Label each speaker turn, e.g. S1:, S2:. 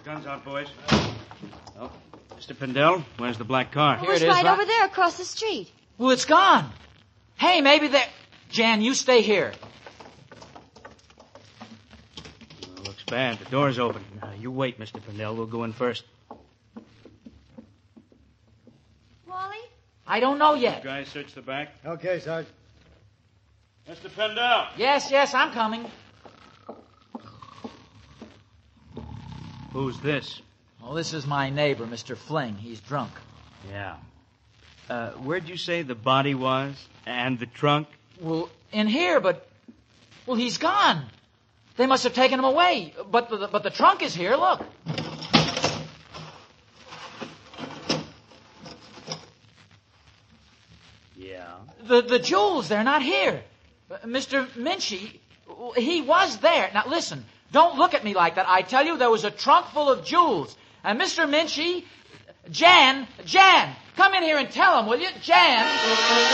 S1: Guns out, boys. Oh, Mr. Pendel, where's the black car?
S2: It was right over there across the street.
S3: Well, it's gone. Hey, maybe they're... Jan, you stay here.
S1: Well, looks bad. The door's open. Now, you wait, Mr. Pendel. We'll go in first.
S2: Wally?
S3: I don't know yet.
S1: You guys search the back.
S4: Okay, Sarge.
S1: Mr. Pendel.
S3: Yes, I'm coming.
S1: Who's this?
S3: Well, this is my neighbor, Mr. Fling. He's drunk.
S1: Yeah. Where'd you say the body was? And the trunk?
S3: Well, in here, but... Well, he's gone. They must have taken him away. But the trunk is here, look.
S1: Yeah.
S3: The jewels, they're not here. Mr. Minchie, he was there. Now, listen, don't look at me like that. I tell you, there was a trunk full of jewels. And Mr. Minchie, Jan, come in here and tell him, will you? Jan.